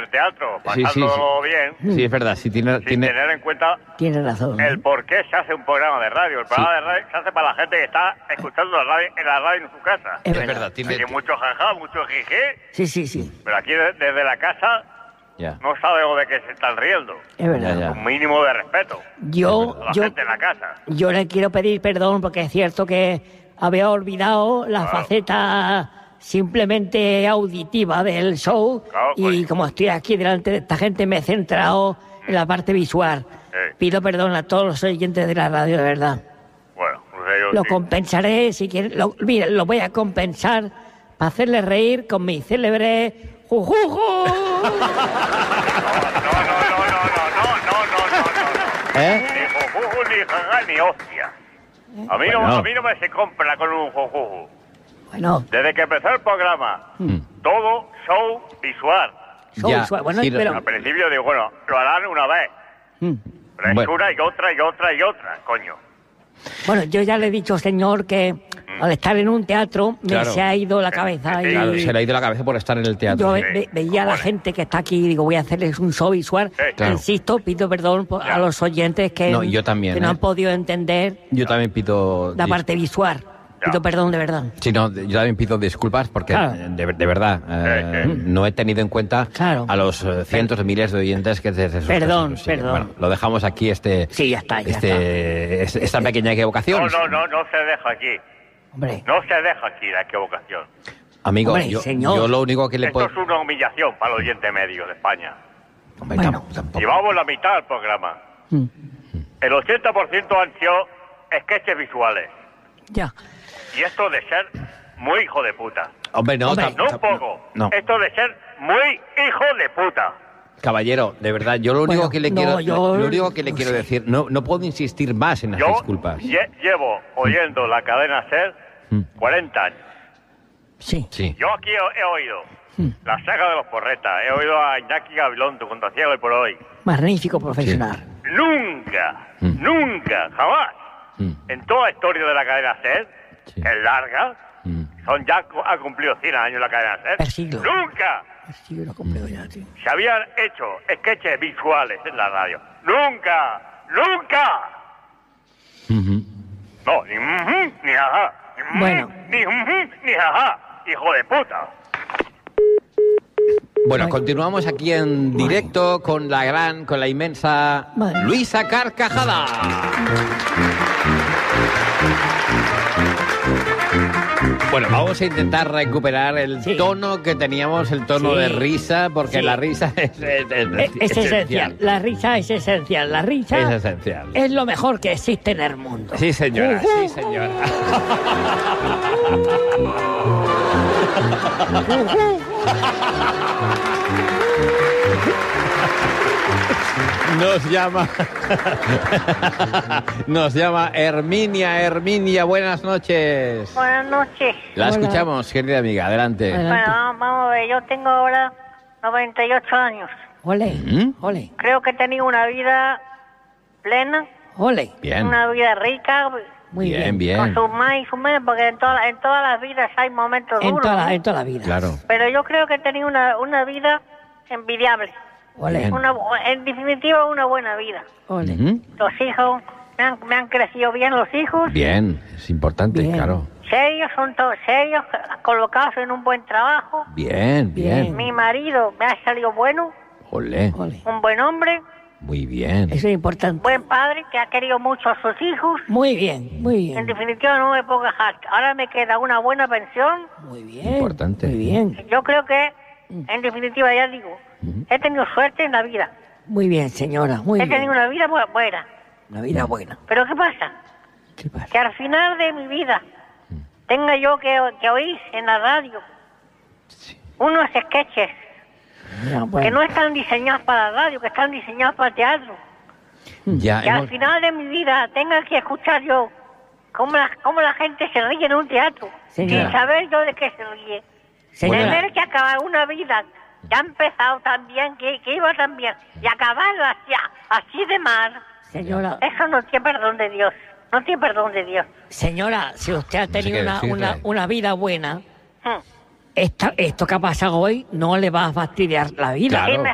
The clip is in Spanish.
el teatro, Sí, pasándolo bien, Sí, es verdad. Sí, sin tener en cuenta Tiene razón. el por qué se hace un programa de radio. El programa de radio se hace para la gente que está escuchando la radio en su casa. Es Es verdad. verdad. Hay mucho jaja, mucho jiji, Sí. pero aquí desde la casa Ya. no sabemos de qué se están riendo. Es verdad. Ya. Un mínimo de respeto Yo, a la gente en la casa. yo le quiero pedir perdón porque es cierto que había olvidado la faceta simplemente auditiva del show Claro, y pues. como estoy aquí delante de esta gente me he centrado en la parte visual. Pido perdón a todos los oyentes de la radio, de verdad. Bueno, no sé yo Lo sí. compensaré, si quieren, mire, lo voy a compensar para hacerle reír con mi célebre jujuju. No. ¿Eh? Ni jujuju, ni jaja, ni hostia. A mí, Bueno. a mí no me se compra con un jujuju. Bueno, Desde que empezó el programa, todo show visual. show Ya, visual. Bueno, sí, pero... Al principio digo, bueno, lo harán una vez. Pero es Bueno. una y otra, coño. Bueno, yo ya le he dicho, señor, que al estar en un teatro Claro. me se ha ido la cabeza y Claro, se le ha ido la cabeza por estar en el teatro. yo sí. veía a la gente que está aquí y digo, voy a hacerles un show visual. Claro. Insisto, pido perdón a los oyentes que, No, yo también, que no ¿eh? han podido entender Yo también pido... la parte visual. Pido perdón de verdad. Sí, no, yo también pido disculpas porque, Claro. de verdad, no he tenido en cuenta Claro. a los cientos de miles de oyentes que desde sus Perdón, casas nos siguen. perdón. Bueno, lo dejamos aquí, Sí, ya está, ya esta pequeña equivocación. No se deja aquí. Hombre, No se deja aquí la equivocación. Amigo, Hombre, yo, señor. yo lo único que le Esto puedo... es una humillación para el oyente medio de España. Hombre, Bueno. tampoco. Llevamos la mitad del programa. El 80% han sido sketches visuales. ya. Y esto de ser muy hijo de puta. Hombre, no, Hombre, No un poco. no. Esto de ser muy hijo de puta. Caballero, de verdad, yo lo único Bueno, que le no, quiero, yo lo único que le no quiero sé. decir, no puedo insistir más en las Yo disculpas. llevo oyendo la cadena SER 40 años. Sí. Sí. Yo aquí he oído la saga de los porretas, he oído a Iñaki Gabilondo, contra ciego y por hoy. Magnífico profesional. Nunca, jamás, en toda la historia de la cadena SER, Sí. que es larga, ha cumplido 100 años la cadena SER, El siglo. nunca Sí, lo completo ya, tío. se habían hecho sketches visuales en la radio. ¡Nunca! No, ni ajá. Bueno. Ni ajá. Hijo de puta. Bueno, continuamos aquí en directo con la inmensa Madre. Luisa Carcajada. Bueno, vamos a intentar recuperar el Sí. tono que teníamos, el tono Sí. de risa, porque Sí. la risa es Es esencial. La risa es esencial. La risa Es esencial. es lo mejor que existe en el mundo. Sí, señora, sí, señora. Nos llama Herminia, buenas noches. Buenas noches. La Hola. escuchamos, querida amiga, adelante. Adelante. Bueno, vamos a ver, yo tengo ahora 98 años. Ole, ¿Mm? ole, Creo que he tenido una vida plena, ole. Bien, una vida rica, Muy bien, bien. con bien. sus más y sus menos, porque en todas las vidas hay momentos En duros. toda, ¿no? en toda la vida. Claro. Pero yo creo que he tenido una vida envidiable. Ole, Bien. En definitiva, una buena vida. ole. Ujú. Los hijos, me han crecido bien los hijos. Bien, es importante, Bien. claro. Serios, son todos serios, colocados en un buen trabajo. Bien, bien. Bien. Mi marido me ha salido bueno, Olé, Ole. un buen hombre, muy bien. Eso es importante. buen padre que ha querido mucho a sus hijos. Muy bien, muy En bien. definitiva, no me puedo quejar. Ahora me queda una buena pensión. Muy bien. Importante. Muy bien. Yo creo que, en definitiva, ya digo, he tenido suerte en la vida. Muy bien, señora. Muy He tenido bien. una vida buena. Una vida buena. Pero ¿qué pasa? ¿Qué pasa? Que al final de mi vida tenga yo que oír en la radio unos sketches Ya, que bueno. no están diseñados para la radio, que están diseñados para el teatro. Ya Que al hemos... final de mi vida tenga que escuchar yo cómo la gente se ríe en un teatro, Señora. sin saber yo de qué se ríe. Señora. Tener que acabar una vida que ha empezado tan bien, que iba tan bien, y acabarla así de mal, Señora. eso no tiene perdón de Dios. No tiene perdón de Dios. Señora, si usted ha sé tenido qué una, decirle. una vida buena, Hmm. esto que ha pasado hoy no le va a fastidiar la vida. Claro. Sí, me